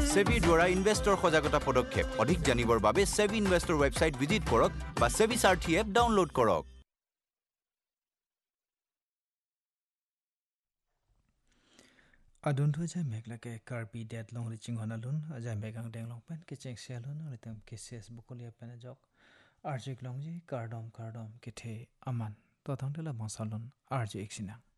সেবিৰ দ্বাৰা ইনভেষ্টৰ সজাগতা পদক্ষেপ অধিক জানিবৰ বাবে সেবি ইনভেষ্টৰ ৱেবছাইট ভিজিট কৰক বা সেবি সাৰথি এপ ডাউনলোড কৰক adun thu jai mek la ke karpi det long ri ching hona lun ajai megang deng long pen ke cheng se lun ri tam ke ses bukol ya pen jok arjik long ji kardom ke the aman to thang de la masalun arjik sina